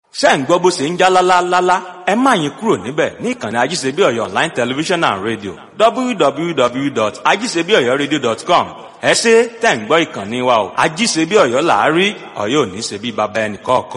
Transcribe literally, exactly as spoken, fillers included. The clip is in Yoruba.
ṣé ń gbọ́ bó ṣe ń já lálálálá, ẹ má yín kúrò níbẹ̀ ní ìkànnì Ajíṣebíọ̀yọ́ online television and radio w w w dot ajíṣebíọ̀yọ́radio dot com. ẹ ṣé tẹ̀ ń gbọ́ ìkànnì wa o, Ajíṣebíọ̀yọ́ là á rí, Ọ̀yọ́ ò ní ṣe bí baba ẹnì kọ̀ọ̀kan.